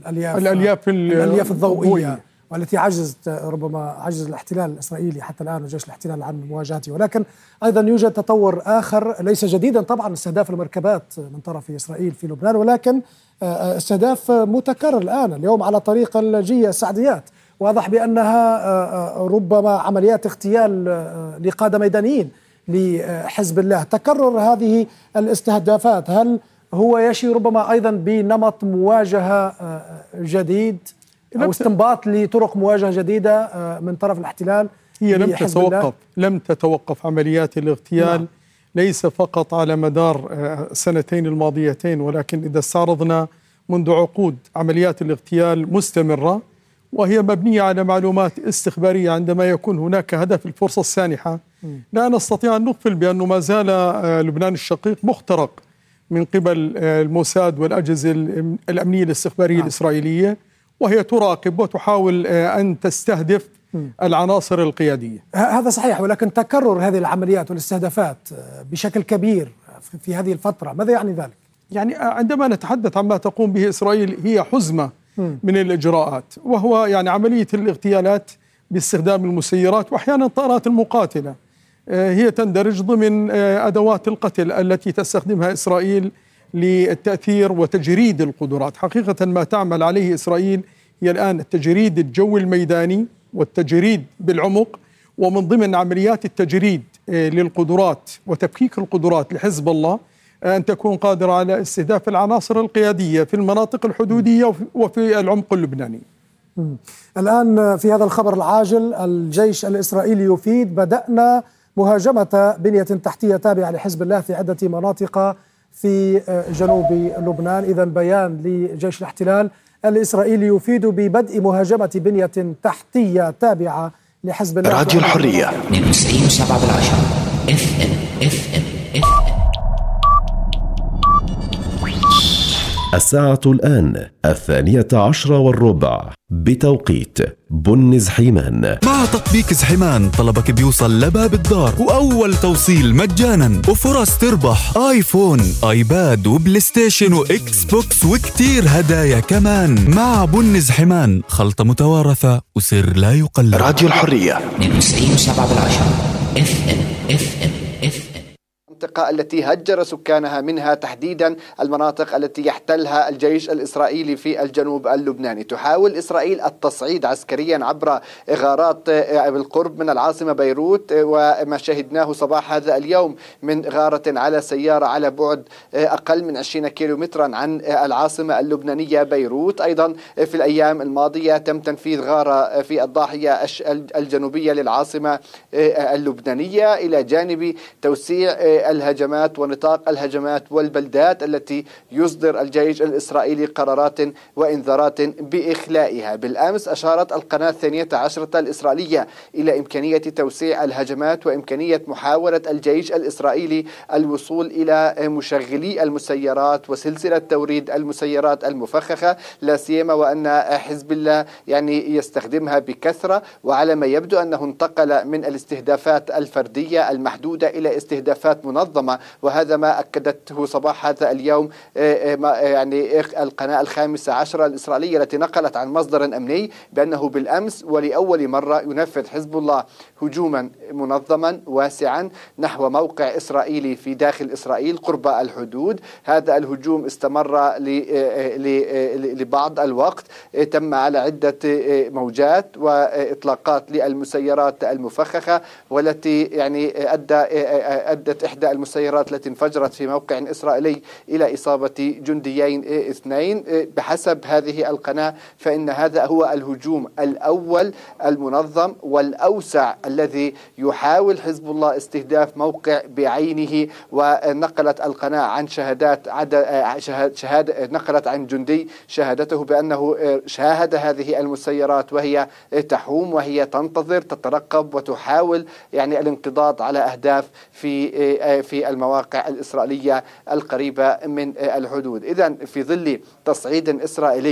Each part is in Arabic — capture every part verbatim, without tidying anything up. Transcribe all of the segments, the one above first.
الألياف الألياف, الألياف الضوئية، والتي عجزت ربما عجز الاحتلال الإسرائيلي حتى الآن وجيش الاحتلال عن مواجهته. ولكن أيضا يوجد تطور آخر ليس جديدا، طبعا استهداف المركبات من طرف إسرائيل في لبنان، ولكن استهداف متكرر الآن اليوم على طريق الجية السعديات. واضح بأنها ربما عمليات اغتيال لقادة ميدانيين لحزب الله. تكرر هذه الاستهدافات هل هو يشي ربما أيضا بنمط مواجهة جديد أو استنباط لطرق مواجهة جديدة من طرف الاحتلال؟ هي لم تتوقف لم تتوقف عمليات الاغتيال. نعم. ليس فقط على مدار السنتين الماضيتين، ولكن إذا استعرضنا منذ عقود عمليات الاغتيال مستمرة، وهي مبنية على معلومات استخبارية. عندما يكون هناك هدف الفرصة السانحة لا نستطيع أن نغفل بأنه ما زال لبنان الشقيق مخترق من قبل الموساد والأجهزة الأمنية الاستخبارية الإسرائيلية، وهي تراقب وتحاول أن تستهدف العناصر القيادية. هذا صحيح، ولكن تكرر هذه العمليات والاستهدافات بشكل كبير في هذه الفترة ماذا يعني ذلك؟ يعني عندما نتحدث عما تقوم به إسرائيل هي حزمة من الإجراءات، وهو يعني عملية الاغتيالات باستخدام المسيرات وأحيانا الطائرات المقاتلة، هي تندرج ضمن أدوات القتل التي تستخدمها إسرائيل للتأثير وتجريد القدرات. حقيقة ما تعمل عليه إسرائيل هي الآن التجريد الجوي الميداني والتجريد بالعمق، ومن ضمن عمليات التجريد للقدرات وتفكيك القدرات لحزب الله أن تكون قادرة على استهداف العناصر القيادية في المناطق الحدودية وفي العمق اللبناني. الآن في هذا الخبر العاجل، الجيش الإسرائيلي يفيد بدأنا مهاجمة بنية تحتية تابعة لحزب الله في عدة مناطق في جنوب لبنان. إذن بيان لجيش الاحتلال الإسرائيلي يفيد ببدء مهاجمة بنية تحتية تابعة لحزب الله. راديو الحرية اثنين وستين وسبعة بالعشرة اف ام اف ام اف ام. الساعة الآن الثانية عشرة والربع بتوقيت بن زحيمان. مع تطبيق زحيمان طلبك بيوصل لباب الدار، وأول توصيل مجانا، وفرص تربح آيفون، آيباد وبلاي ستيشن وإكس بوكس وكتير هدايا كمان. مع بن زحيمان خلطة متوارثة وسر لا يقلد. راديو الحرية اثنين وستين وسبعة بالعشرة اف ام اف ام اف ام. المنطقة التي هجر سكانها منها تحديدا المناطق التي يحتلها الجيش الإسرائيلي في الجنوب اللبناني. تحاول إسرائيل التصعيد عسكريا عبر غارات بالقرب من العاصمة بيروت، وما شهدناه صباح هذا اليوم من غارة على سيارة على بعد أقل من عشرين كيلومترا عن العاصمة اللبنانية بيروت. أيضا في الأيام الماضية تم تنفيذ غارة في الضاحية الجنوبية للعاصمة اللبنانية، إلى جانب توسيع الهجمات ونطاق الهجمات والبلدات التي يصدر الجيش الإسرائيلي قرارات وإنذارات بإخلائها. بالأمس أشارت القناة الثانية عشرة الإسرائيلية إلى إمكانية توسيع الهجمات وإمكانية محاولة الجيش الإسرائيلي الوصول إلى مشغلي المسيرات وسلسلة توريد المسيرات المفخخة، لا سيما وأن حزب الله يعني يستخدمها بكثرة، وعلى ما يبدو أنه انتقل من الاستهدافات الفردية المحدودة إلى استهدافات منظمة. وهذا ما أكدته صباح هذا اليوم يعني القناة الخامسة عشرة الإسرائيلية التي نقلت عن مصدر أمني بأنه بالأمس ولأول مرة ينفذ حزب الله هجوما منظما واسعا نحو موقع إسرائيلي في داخل إسرائيل قرب الحدود. هذا الهجوم استمر لبعض الوقت، تم على عدة موجات وإطلاقات للمسيرات المفخخة، والتي يعني أدى أدت إحدى المسيرات التي انفجرت في موقع إسرائيلي إلى إصابة جنديين اثنين. بحسب هذه القناة فإن هذا هو الهجوم الأول المنظم والأوسع الذي يحاول حزب الله استهداف موقع بعينه. ونقلت القناة عن شهادات عدد شهادة نقلت عن جندي شهادته بأنه شاهد هذه المسيرات وهي تحوم وهي تنتظر تترقب وتحاول يعني الانقضاض على أهداف في في المواقع الإسرائيلية القريبة من الحدود. إذن في ظل تصعيد إسرائيلي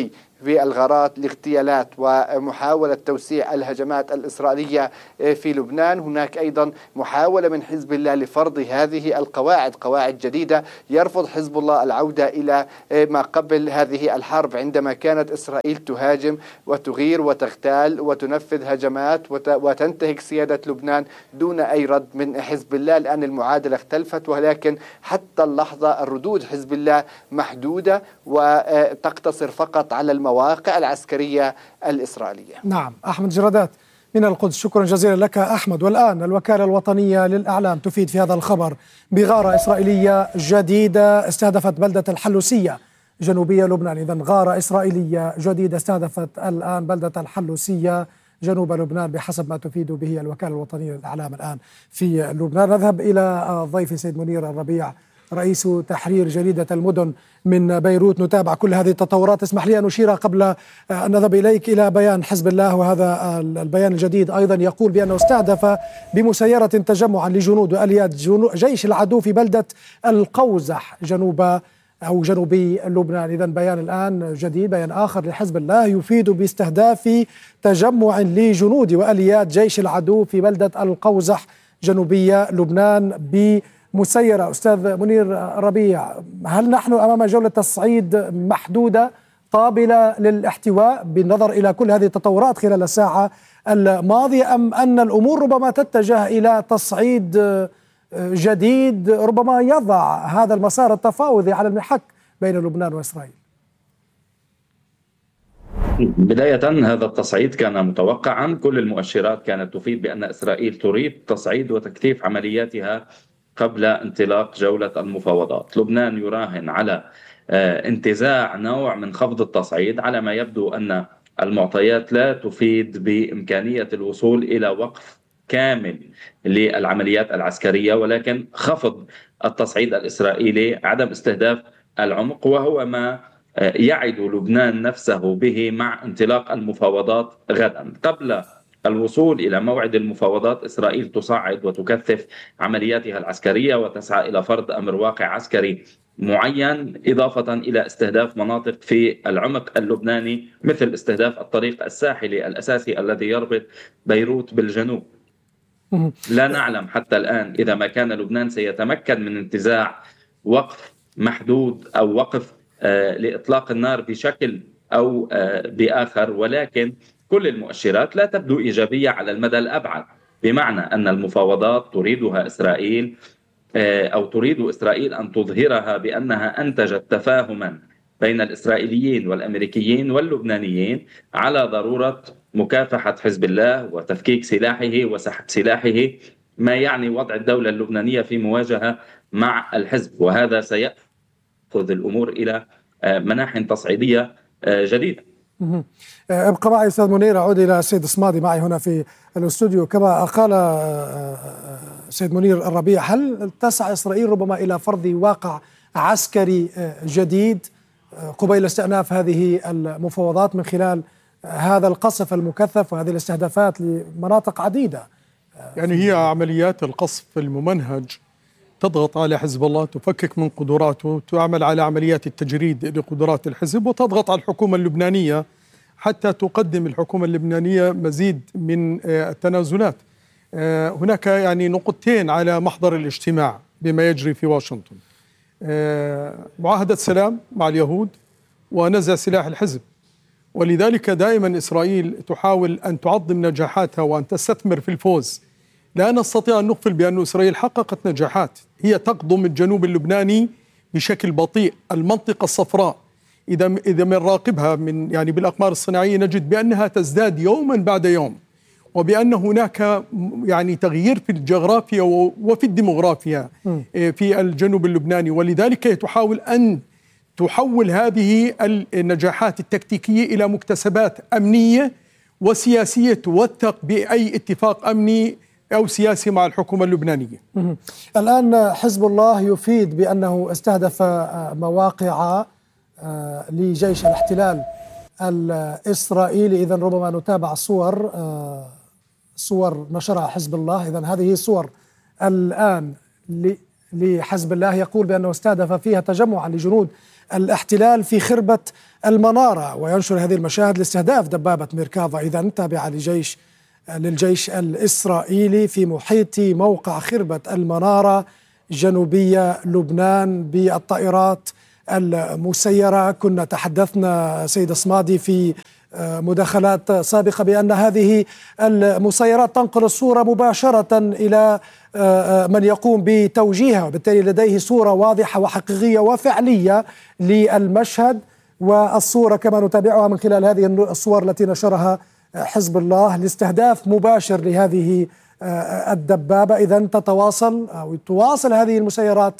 في الغارات، الاغتيالات ومحاولة توسيع الهجمات الإسرائيلية في لبنان. هناك أيضا محاولة من حزب الله لفرض هذه القواعد، قواعد جديدة. يرفض حزب الله العودة إلى ما قبل هذه الحرب عندما كانت إسرائيل تهاجم وتغير وتغتال وتنفذ هجمات وتنتهك سيادة لبنان دون أي رد من حزب الله. الآن المعادلة اختلفت، ولكن حتى اللحظة الردود حزب الله محدودة وتقتصر فقط على المواقع العسكرية الإسرائيلية. نعم، أحمد جرادات من القدس، شكرا جزيلا لك أحمد. والآن الوكالة الوطنية للإعلام تفيد في هذا الخبر بغارة إسرائيلية جديدة استهدفت بلدة الحلوسية جنوبية لبنان. إذن غارة إسرائيلية جديدة استهدفت الآن بلدة الحلوسية جنوب لبنان بحسب ما تفيد به الوكالة الوطنية للإعلام الآن في لبنان. نذهب إلى ضيفي سيد منير الربيع رئيس تحرير جريدة المدن من بيروت، نتابع كل هذه التطورات. اسمح لي أن أشير قبل أن نذهب إليك إلى بيان حزب الله، وهذا البيان الجديد أيضا يقول بأنه استهدف بمسيرة تجمعا لجنود وآليات جيش العدو في بلدة القوزح جنوب أو جنوبي لبنان. إذن بيان الآن جديد، بيان آخر لحزب الله يفيد باستهداف تجمع لجنود وآليات جيش العدو في بلدة القوزح جنوبية لبنان بمسيرة. أستاذ منير ربيع، هل نحن أمام جولة تصعيد محدودة قابلة للاحتواء بالنظر إلى كل هذه التطورات خلال الساعة الماضية، أم أن الأمور ربما تتجه إلى تصعيد جديد ربما يضع هذا المسار التفاوضي على المحك بين لبنان وإسرائيل؟ بداية هذا التصعيد كان متوقعا، كل المؤشرات كانت تفيد بأن إسرائيل تريد تصعيد وتكثيف عملياتها قبل انطلاق جولة المفاوضات. لبنان يراهن على انتزاع نوع من خفض التصعيد، على ما يبدو أن المعطيات لا تفيد بإمكانية الوصول إلى وقف كامل للعمليات العسكرية، ولكن خفض التصعيد الإسرائيلي، عدم استهداف العمق، وهو ما يعد لبنان نفسه به مع انطلاق المفاوضات غدا. قبل الوصول إلى موعد المفاوضات إسرائيل تصعد وتكثف عملياتها العسكرية وتسعى إلى فرض أمر واقع عسكري معين، إضافة إلى استهداف مناطق في العمق اللبناني مثل استهداف الطريق الساحلي الأساسي الذي يربط بيروت بالجنوب. لا نعلم حتى الآن إذا ما كان لبنان سيتمكن من انتزاع وقف محدود أو وقف آه لإطلاق النار بشكل أو آه بآخر، ولكن كل المؤشرات لا تبدو إيجابية على المدى الأبعد، بمعنى أن المفاوضات تريدها إسرائيل آه أو تريد إسرائيل أن تظهرها بأنها أنتجت تفاهما بين الإسرائيليين والأمريكيين واللبنانيين على ضرورة مكافحة حزب الله وتفكيك سلاحه وسحب سلاحه، ما يعني وضع الدولة اللبنانية في مواجهة مع الحزب، وهذا سيأخذ الأمور إلى مناح تصعيدية جديدة. ابقى معي أستاذ منير، أعود إلى السيد الصمادي معي هنا في الاستوديو. كما قال سيد منير الربيع، هل تسعى إسرائيل ربما إلى فرض واقع عسكري جديد قبيل استئناف هذه المفاوضات من خلال هذا القصف المكثف وهذه الاستهدافات لمناطق عديدة؟ يعني هي عمليات القصف الممنهج تضغط على حزب الله، تفكك من قدراته، تعمل على عمليات التجريد لقدرات الحزب، وتضغط على الحكومة اللبنانية حتى تقدم الحكومة اللبنانية مزيد من التنازلات. هناك يعني نقطتين على محضر الاجتماع بما يجري في واشنطن: معاهدة سلام مع اليهود ونزع سلاح الحزب. ولذلك دائما إسرائيل تحاول أن تعظم نجاحاتها وأن تستثمر في الفوز. لا نستطيع أن نغفل بأن إسرائيل حققت نجاحات، هي تقضم الجنوب اللبناني بشكل بطيء. المنطقة الصفراء إذا إذا من راقبها من يعني بالأقمار الصناعية نجد بأنها تزداد يوما بعد يوم، وبأن هناك يعني تغيير في الجغرافيا وفي الديموغرافيا في الجنوب اللبناني. ولذلك تحاول أن تحول هذه النجاحات التكتيكية إلى مكتسبات أمنية وسياسية توثق بأي اتفاق أمني أو سياسي مع الحكومة اللبنانية. الآن حزب الله يفيد بأنه استهدف مواقع لجيش الاحتلال الإسرائيلي. إذن ربما نتابع صور صور نشرها حزب الله. إذن هذه صور الآن لحزب الله يقول بأنه استهدف فيها تجمعا لجنود الاحتلال في خربة المنارة، وينشر هذه المشاهد لاستهداف دبابة ميركافا إذا تابعة لجيش للجيش الإسرائيلي في محيط موقع خربة المنارة جنوبية لبنان بالطائرات المسيرة. كنا تحدثنا سيد صمادي في مداخلات سابقة بأن هذه المسيرات تنقل الصورة مباشرة إلى من يقوم بتوجيهها، وبالتالي لديه صورة واضحة وحقيقية وفعلية للمشهد، والصورة كما نتابعها من خلال هذه الصور التي نشرها حزب الله لاستهداف مباشر لهذه الدبابة. إذن تتواصل أو تواصل هذه المسيرات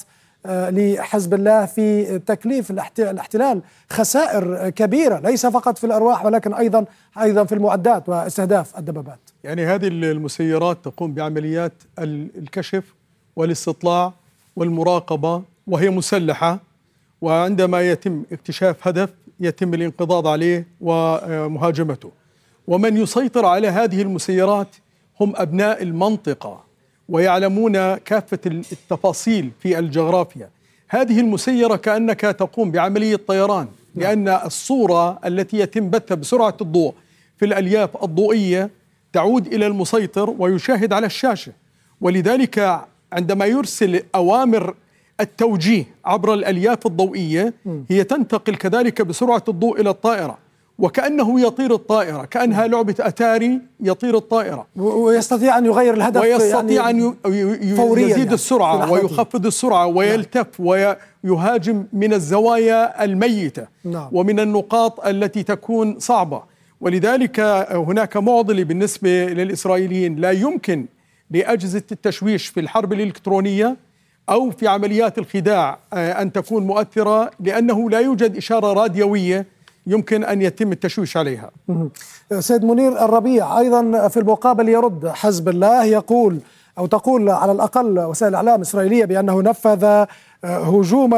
لحزب الله في تكليف الاحتلال خسائر كبيرة، ليس فقط في الأرواح ولكن أيضا أيضا في المعدات واستهداف الدبابات. يعني هذه المسيرات تقوم بعمليات الكشف والاستطلاع والمراقبة، وهي مسلحة، وعندما يتم اكتشاف هدف يتم الانقضاض عليه ومهاجمته. ومن يسيطر على هذه المسيرات هم أبناء المنطقة ويعلمون كافة التفاصيل في الجغرافيا. هذه المسيرة كأنك تقوم بعملية طيران، لأن الصورة التي يتم بثها بسرعة الضوء في الألياف الضوئية تعود إلى المسيطر ويشاهد على الشاشة، ولذلك عندما يرسل أوامر التوجيه عبر الألياف الضوئية هي تنتقل كذلك بسرعة الضوء إلى الطائرة، وكأنه يطير الطائرة، كأنها لعبة أتاري يطير الطائرة، ويستطيع أن يغير الهدف، ويستطيع يعني أن يزيد يعني السرعة ويخفض السرعة ويلتف ويهاجم من الزوايا الميتة نعم. ومن النقاط التي تكون صعبة. ولذلك هناك معضلة بالنسبة للإسرائيليين، لا يمكن لأجهزة التشويش في الحرب الإلكترونية أو في عمليات الخداع أن تكون مؤثرة، لأنه لا يوجد إشارة راديوية يمكن أن يتم التشويش عليها. سيد منير الربيع، أيضا في المقابل يرد حزب الله، يقول أو تقول على الأقل وسائل الإعلام الإسرائيلية بأنه نفذ هجوما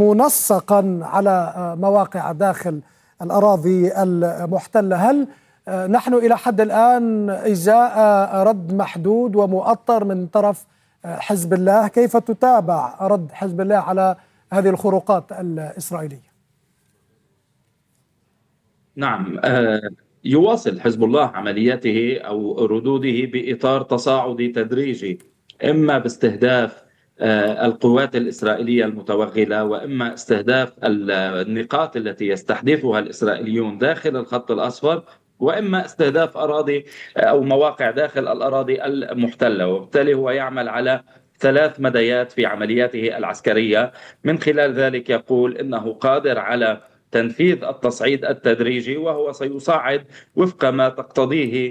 منسقا على مواقع داخل الأراضي المحتلة. هل نحن إلى حد الآن إزاء رد محدود ومؤطر من طرف حزب الله؟ كيف تتابع رد حزب الله على هذه الخروقات الإسرائيلية؟ نعم، يواصل حزب الله عملياته أو ردوده بإطار تصاعدي تدريجي، إما باستهداف القوات الإسرائيلية المتوغلة، وإما استهداف النقاط التي يستحدثها الإسرائيليون داخل الخط الأصفر، وإما استهداف أراضي أو مواقع داخل الأراضي المحتلة. وبالتالي هو يعمل على ثلاث مديات في عملياته العسكرية. من خلال ذلك يقول إنه قادر على تنفيذ التصعيد التدريجي، وهو سيصعد وفق ما تقتضيه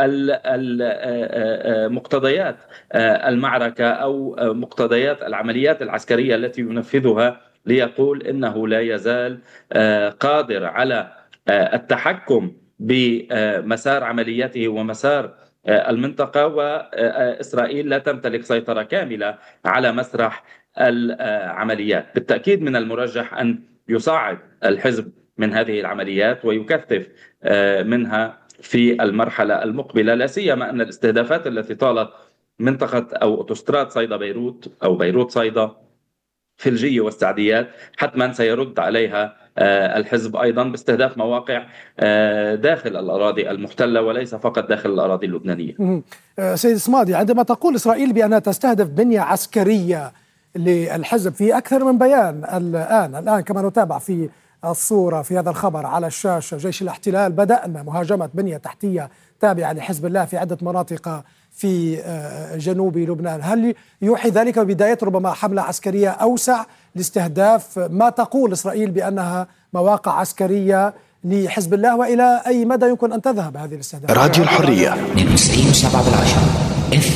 مقتضيات المعركة أو مقتضيات العمليات العسكرية التي ينفذها، ليقول إنه لا يزال قادر على التحكم بمسار عملياته ومسار المنطقة، وإسرائيل لا تمتلك سيطرة كاملة على مسرح العمليات. بالتأكيد من المرجح أن يصعد الحزب من هذه العمليات ويكثف منها في المرحلة المقبلة، لا سيما أن الاستهدافات التي طالت منطقة أو أوتوستراد صيدا بيروت أو بيروت صيدا في الجية والسعديات حتما سيرد عليها الحزب أيضا باستهداف مواقع داخل الأراضي المحتلة وليس فقط داخل الأراضي اللبنانية. سيد صمادي، عندما تقول إسرائيل بأنها تستهدف بنية عسكرية للحزب في أكثر من بيان الآن الآن كما نتابع في الصورة في هذا الخبر على الشاشة، جيش الاحتلال بدأنا مهاجمة بنية تحتية تابعة لحزب الله في عدة مناطق في جنوب لبنان. هل يوحي ذلك ببداية ربما حملة عسكرية أوسع لاستهداف ما تقول إسرائيل بأنها مواقع عسكرية لحزب الله، وإلى أي مدى يمكن أن تذهب هذه الاستهدافات؟ راديو الحرية من تسعين وسبعة بالعشرة.